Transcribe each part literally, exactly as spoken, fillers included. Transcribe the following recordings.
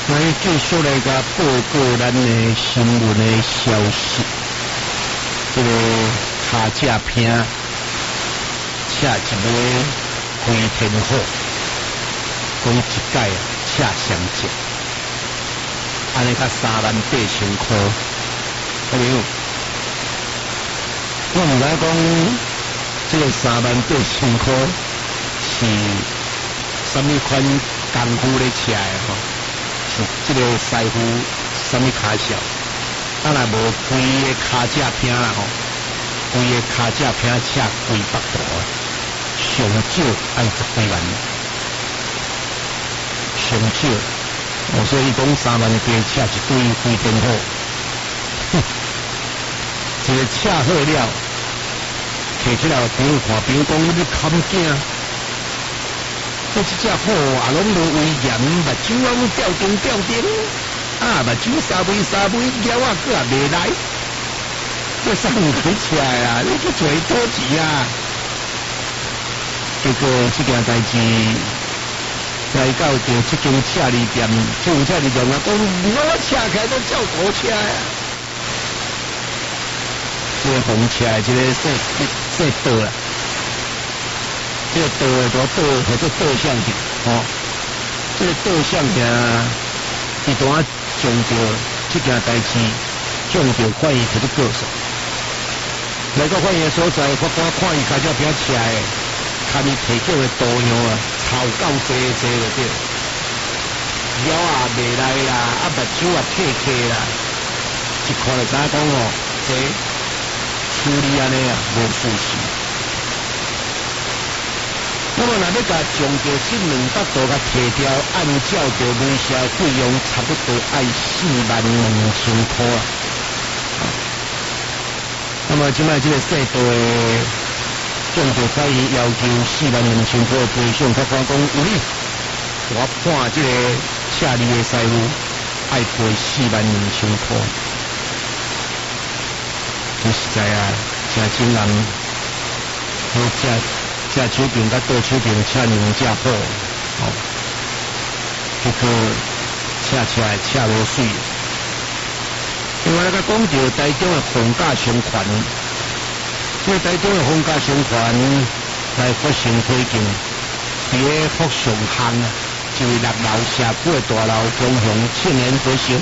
我继续来甲报告咱的新闻的消息。这个卡架片车一个飞天火，讲一届啊车上节，安尼甲三万八千块。朋友，我唔知讲这个三万八千块是什么款功夫咧车的吼？是这个师傅什么卡小？啊，若无规个卡架片啦吼，规个卡架片车规百部啊，上少爱十几万，上少。哦，所以讲三万八车一堆飞天火，哼，一个车好了，摕起来朋友看，朋友讲你看惊。这一只虎啊，拢无威严，目睭啊拢吊灯吊灯，啊目睭沙微沙微，鸟啊佫也袂来，这啥物开起来啊？你去做多钱啊？结果这件代志来到着这间车里店，这间车里店啊，讲我车起来都叫大车啊！这个红车，这个说说倒啊！这个倒的多倒或者倒向去，哦，这个倒向去，伊当啊将着这件代志，将着法院摕去告诉。来到法院所在，法官看伊开车片车的，看伊提供的图样啊，超够济济就对。鸟啊袂来啦，啊目睭啊褪褪啦，一看就知影讲哦，这处理安尼啊无事实。那么，若要甲将着这两百度甲提掉，按照着维修费用，差不多爱四万两千块啊。那么，即摆这个细度的将着法院要求四万两千块赔偿，法官讲有理，我判这个车里的师傅爱赔四万两千块。这实在啊，真惊人，好这。这手柄甲倒手柄车娘正好，哦，结果车车车无水。另外来甲讲到台中的逢甲商船，这个台中的逢甲商船来发生火警，伫个福上巷啊，一位六楼社区的大楼共向千年火烧，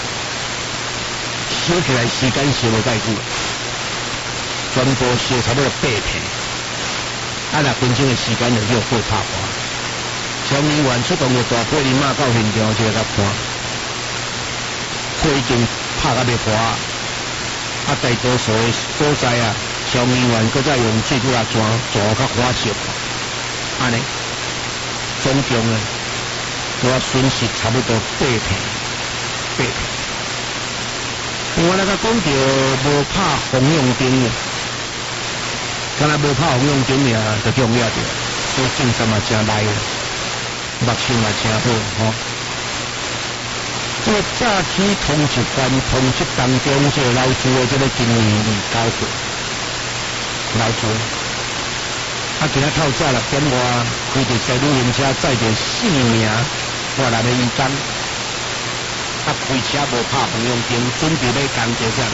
烧起来时间烧无介久，全部烧差不多八片。啊！六分钟的时间就叫火拍花，消防员出动着大火林马到现场就来甲看，火已经拍甲要花，啊！大多数的所在啊，消防员搁再用水骨啊钻钻较花烧，安尼总共呢，我损失差不多八片，八片。另外来甲讲着无拍红用灯的。敢若无拍红用灯尔，就叫掠着，所以警察嘛真来，目睭嘛真好吼。这个早起通缉官通缉当中，这个老朱的这个经理已交过，老朱，啊，今仔透早六点外开着西旅行车载着四名外来的移工，啊，开车无拍红用灯，准备要工作上。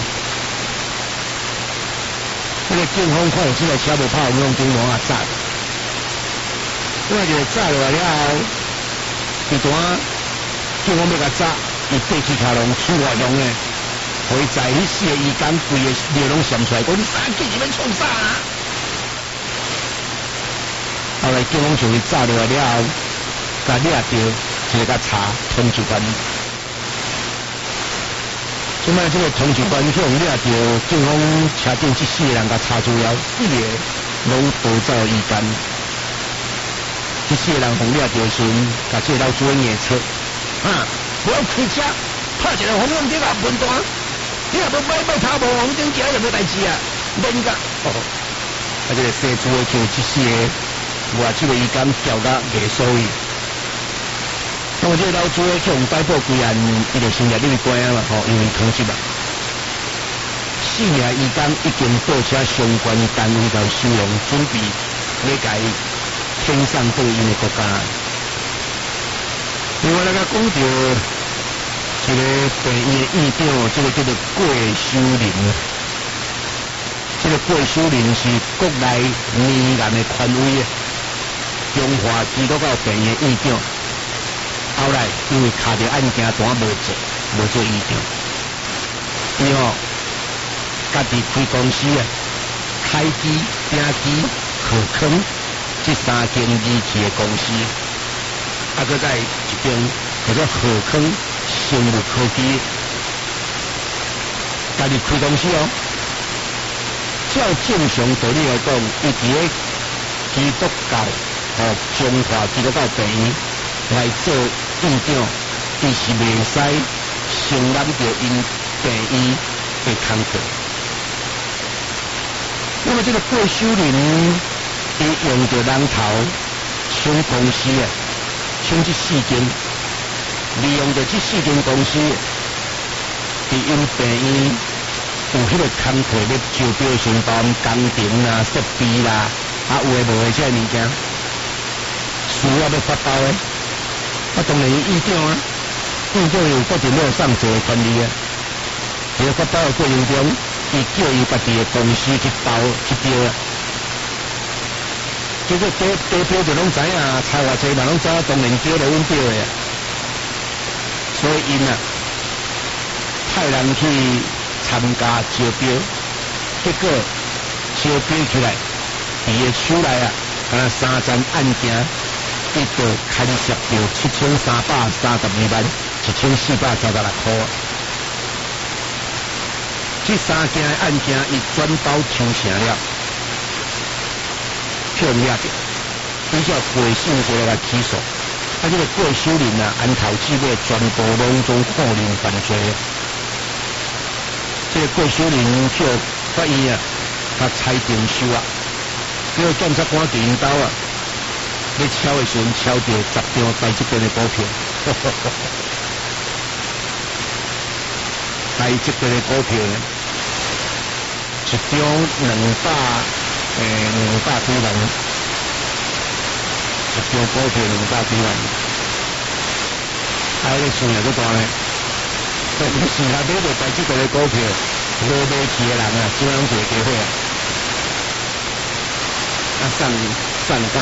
这个警方看有这台车无拍红用灯，往下炸，我就炸落来了后，一段警方要甲炸，伊爬起脚笼出外笼的，互伊在迄四个移工规个脸拢闪出来，讲你啥警你们创啥啊？后来警方就伊炸落来了后，甲掠着，就甲查通缉官。即摆这个通缉官向掠着警方车顶这四个人甲查资料，四个拢逃走移干。这四个人互掠着时，甲这个老主任硬扯，啊，我要开车拍一个红红灯啊，分单，你若要买买他无红灯，今日有咩代志啊？免甲哦，啊，这个西主的叫这四个，我这个移干叫甲袂所以。那么这个老主的向逮捕归案，伊就先入入关啊嘛，吼，因为通缉嘛。四名移工已经到车相关单位来收容，准备要甲伊遣送到因的国家。另外，咱个讲到一个病院的院长，这个叫做郭修林。这个郭修林是国内年年的权威啊，中华基督教病院院长。后来因为卡着案件单无做，无做院长。伊吼家己开公司啊，开机、拼机、河坑这三间仪器的公司，啊，搁在一边叫做河坑生物科技，家己开公司哦。照正常道理来讲，伊伫个基督教哦中华基督教病院来做院长，伊是袂使承担着因病院的工作。那么这个郭修林，伊用着人头抢公司啊，抢这四间，利用着这四间公司，伫因病院有迄个工课咧招标宣传工程啦、设备啦，啊有诶无诶这物件，需要要发包诶，啊当然院长啊，院长有决定要上座诶权利啊。在发包诶过程中，伊叫伊家己诶公司去包去标啊。结果得得标就拢知影，差偌济嘛拢知影，当然叫就阮标诶啊。所以因啊派人去参加招标，结果招标起来，伫个手内啊，敢若三件案件，伊就牵涉到七千三百三十二万一千四百三十六块。这三件案件伊全包抢成了，票抓着，比较过性过来起诉。啊，这个郭修林啊，安头至尾全部拢总扣留犯罪。这个郭修林叫法院啊，他裁定收啊，这个检察官伫因兜啊，咧敲的时阵敲到十张台积电的股票，台积电的股票，一张两百诶两百几万，一张股票两百几万，啊，个数也够大咧。但是啊，买到台积电的股票，无买起的人啊，怎样做机会啊？啊，上上架，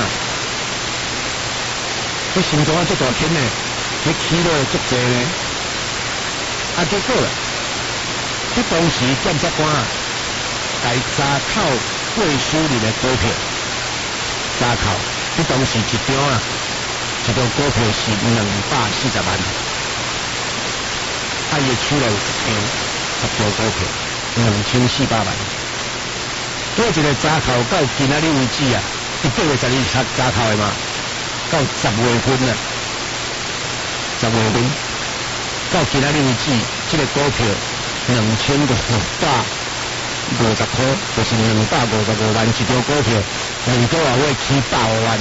迄心脏啊足大片呢，迄起落足济呢。啊，结果啦，迄当时检察官啊，来查扣郭修林的股票，查扣，迄当时一张啊，一张股票是两百四十万。啊，伊取了有十张，十张股票，两千四百万。做一个查扣到今仔日为止啊，伊八月十二查查扣的嘛，到十月份啊，十月份到今仔日为止，这个股票两千五百五十块，就是两百五十五万一张股票，两个月会起百五万。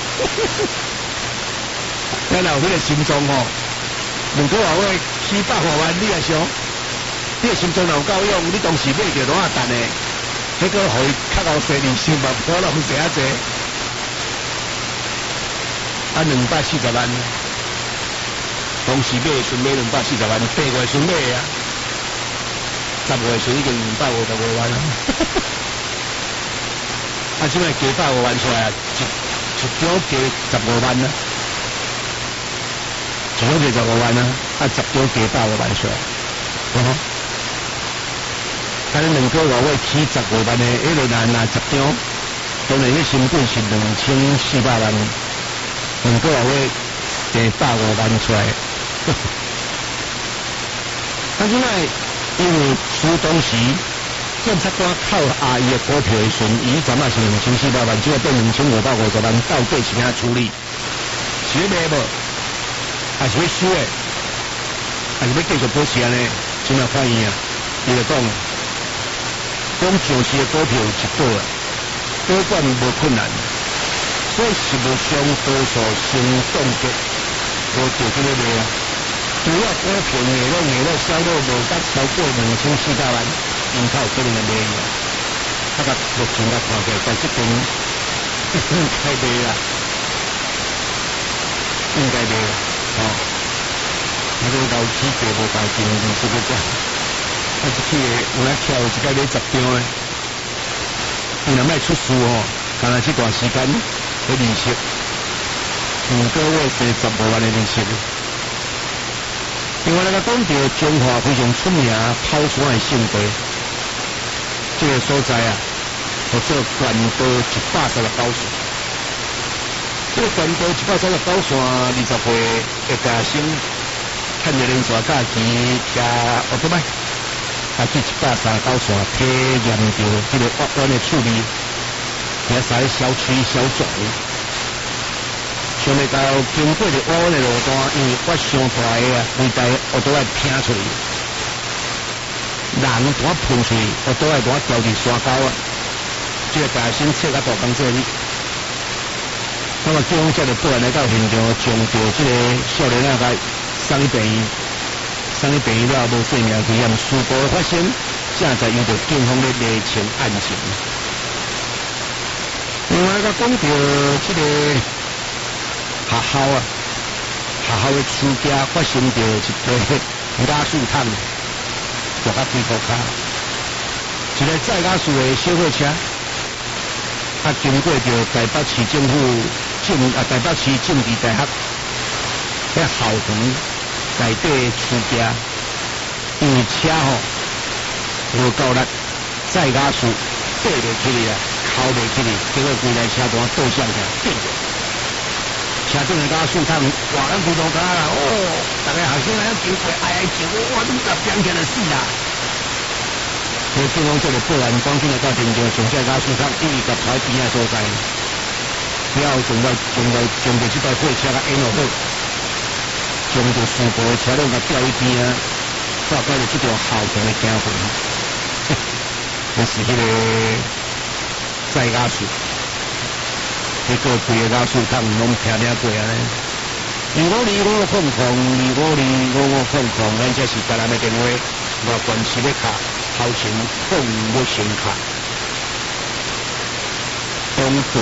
咱有迄个心脏哦。两个话话起百五万，你也想，你的心脏有够用，你当时买着哪啊等的，结果互伊较后生年想办法拢这啊济，啊两百四十万，当时买的时买两百四十万，八月时买啊，十月时已经两百五十五万了，啊，现在加百五万出来，一一张加十五万啊。一张加十五万啊，啊十张加百五万出来，哦，啊你两个月会起十五万的，迄个那那十张，当然迄成本是两千四百万，两个月会加百五万出来。啊现在因为初当时检察官扣阿姨的股票的时阵，伊阵啊是两千四百万，只要变两千五百五十万，到底是怎处理？是要卖无？还是要收诶，还是要继续保持安尼？怎啊反应啊？伊就讲，讲上市诶股票有一股啊，保管无困难，所以实务上多数先冻结，无就这个卖啊。除了股票硬落硬落销落无甲超过两千四百万，因才有可能会卖啊。啊，甲目前甲看起来，在这边应该卖啦，应该卖啦。哦，那个个老师坐无大间，二十个只，啊，一去有来跳，一摆买十张诶。伊若莫出事吼，干那这段时间去利息，五个月生十五万的利息。另外，咱讲到中华非常出名跑山的圣地，这个所在啊，叫做关岛一百三十九线。这个关岛一百三十九线，二十岁会加升，趁着连续假期骑奥特曼，啊去一百三十九线体验到这个弯弯的趣味，也使小吹小转。想要到经过的弯弯的路段，因为我上大个啊，每台我都爱拼出去，人多喷出去，我都爱我调伫山沟啊，这个加升切较大工作哩。那么警方接着突然来到现场，将着这个少年仔甲送去病院，送去病院了无性命危险，事故发生，正在由着警方咧厘清案情。另外，甲讲到这个学校啊，学校的厝家发生着一个加速桶，大甲几箍卡，一个载加速的小货车。啊，经过着台北市政府政啊，台北市政治大学迄校园内底厝家，因为车吼无够力，载加速爬袂起哩啊，靠袂起哩，结果规台车单倒向去，变着。车顶的加速桶哇，咱规路卡啦，哦，大家学生来经过，哎哎叫，哇，你十变起来死啦！所以警方做了报案，赶紧来到现场，从这加速桶一直排边仔所在，了后从来从来将着这台货车甲引落好，将着事故的车辆甲吊一边啊，大概就这条校园的行回，就是迄个载加速，结果规个加速桶拢听听过啊咧。二五二五空空，二五二五五空空，咱这是台南的电话，外观是咧卡。头前放无声卡，东哥，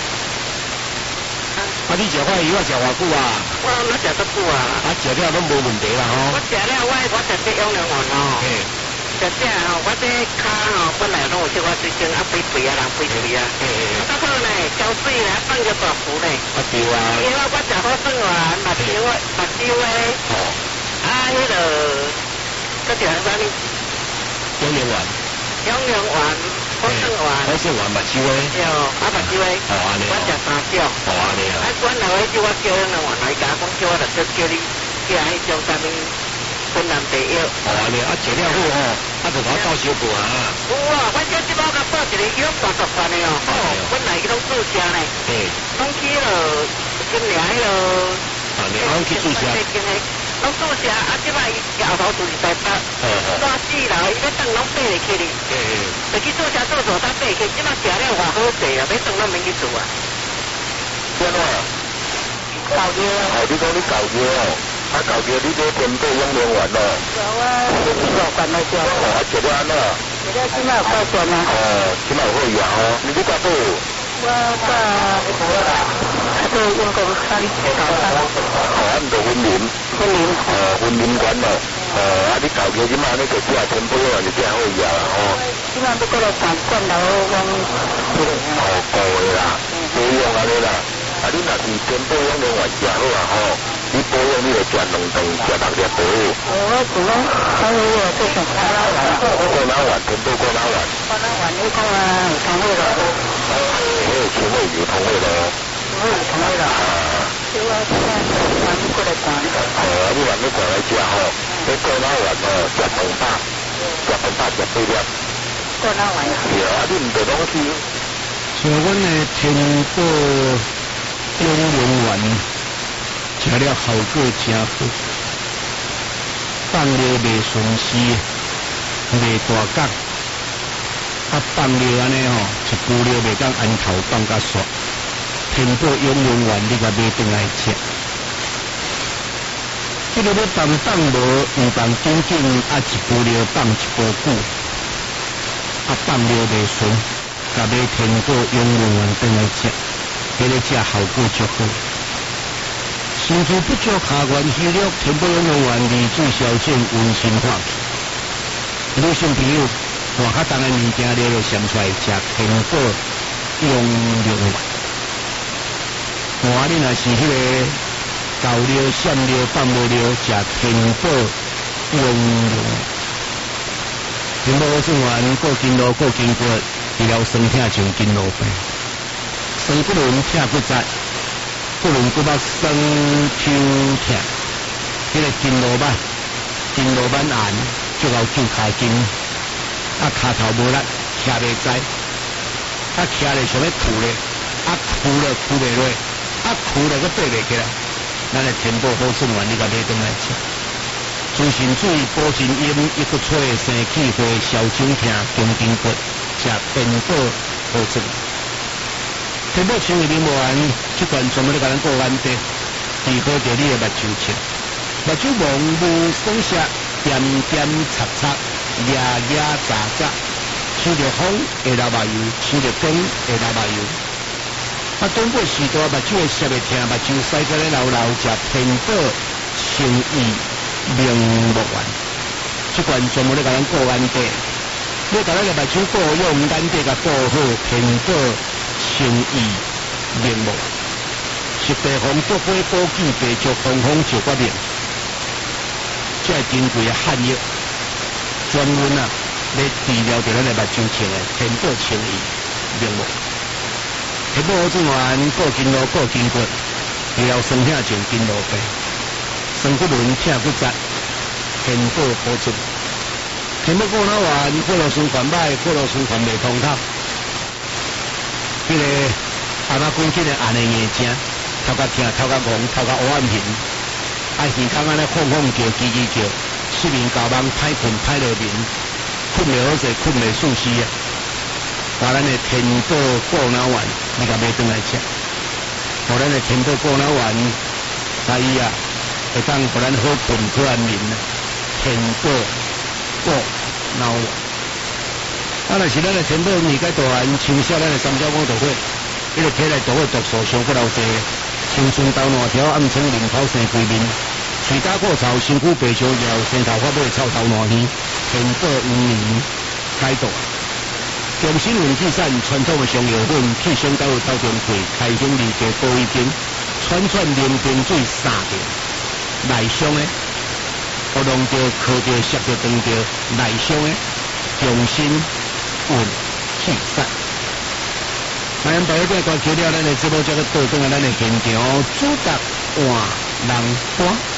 啊！你食块鱼啊？食偌久啊？ 我我食得久啊！ 啊，食了拢无问题啦吼。 我食了，我我食这养两丸哦。食这吼，我这骹吼本来拢有小可水肿，啊肥肥啊，人肥肥啊。啊好呢，浇水咧，放个大壶呢。 啊对啊。 因为我食好算完，目睭目睭诶。哦。啊，迄个，搁条啥物？ 养两丸， 养两丸，好算丸， 好算丸目睭诶。 对，啊目睭诶。哦安尼。我食三种。 哦安尼啊。啊， 阮老伙子我叫养两丸来甲讲，叫我就叫叫你叫迄种啥物昆南地药。 哦安尼，啊食了好吼，啊就甲我倒小步啊。 有啊，反正即摆甲报一个药八十块的哦，哦，本来伊拢注射呢。嘿。拢去了，今年迄个。 啊，你拢去注射。 拢注射，啊！即摆伊后头就是台北，大死啦！伊要等拢爬会起哩，就去注射做做当爬起，即摆食了偌好势啊！要等拢免去做啊。 怎啊？搞嘢啊！哦，你讲你搞嘢哦，啊搞嘢你这天都养两丸咯。 有啊，十五罐来食。 哦，啊食了安怎？ 食了即摆有改善啊。 哦，即摆有好药哦，你你挂倒？ 我挂啊，对，用个三搞三。 哦，啊，毋着分林。 分林。 哦，分林管咯。哦，啊，你搞嘢即摆你就食天保药就食好药啦吼。 即摆要过来三罐头讲。 哦，够的啦，保养安尼啦。啊，你若是天保养两丸食好啊吼，你保养你就食两顿，食六粒保。 哦，我只讲还有我这种过脑丸。 过脑丸，天保过脑丸。 过脑丸你讲啊，有通货咯。 哦，迄个全部有通货咯。 我有通货咯。叫我现在慢慢过来管。 哦，你慢慢过来食吼，迄过脑丸哦，食饭饱，食饭饱食八粒。 过脑丸。 对啊，你毋着拢去。 像阮的天保养龙丸，食了效果真好，放了袂顺时，袂大角，啊放了安尼吼，一句了袂讲安头放甲煞。天保养龙丸你甲买转来食，迄个要放放无，毋放紧紧，啊一句了放一步久，啊放了袂顺。甲买天保养龙丸转来食，迄个食效果足好。 身躯不足下元虚弱，天保养龙丸利水消肿，温心化气。女性朋友，换较重的物件了了，想出来食天保养龙丸。换你若是迄个高尿、闪尿、放无尿，食天保养龙丸。天保养丸过筋络、过筋骨，治疗酸痛像筋络病，酸骨轮、痛骨折。骨轮骨肉酸抽痛，迄个筋络板、筋络板硬，足够救骹筋，啊骹头无力，徛袂在，啊徛咧想要扶咧，啊扶咧扶袂落，啊扶咧佫爬袂起来，咱的天保好顺丸你甲买转来吃，滋肾水、补肾阴、益骨髓、生气血、消肿痛、强筋骨，食天保好顺。天保清胃灵丸，即款专门咧甲咱顾眼底，治好着你的目睭青，目睭蒙雾酸涩、点点擦擦、压压杂杂，吹着风会流目油，吹着风会流目油。啊，东北时代目睭会涩会痛，目睭塞个咧流流，食天保清胃灵丸，即款专门咧甲咱顾眼底，要甲咱个目睭保养眼底甲保好天保。清胃灵丸，是地方竹花保健白术东方石骨面，这珍贵的汉药，专门啊来治疗着咱的目睭青的天保清胃灵丸。天保好转丸，过筋络、过筋骨，治疗酸痛像筋络病，酸骨轮、痛骨折，天保好转。天保过脑丸，过路循环歹，过路循环袂通透。迄个阿妈规矩的按的眼睛，头壳疼，头壳戆，头壳黑眼皮，啊耳孔安尼晃晃叫，叽叽叫，失眠搞梦，歹困歹落眠，困袂好势，困袂舒适啊！把咱的天保过脑丸，你甲买转来吃，互咱的天保过脑丸，加以啊，会当互咱好困好安眠啊！天保过脑丸。啊，若是咱的天保二解大丸，像少咱的三焦五毒火，迄个体内毒火毒素上过老济，青春豆烂条，暗青面泡生规面，喙焦过臭，身躯白烧了，生头发尾臭头烂耳，天保五年解毒。强身润气散，传统的上药粉，气胸到头中气，开胸利加保已经，串串冷冰水三着，内伤的，喉咙着、咳着、舌着、肠着，内伤的，强身润气散。咱白一点关注了咱的直播，这个倒转啊，咱的现场主角换人歌。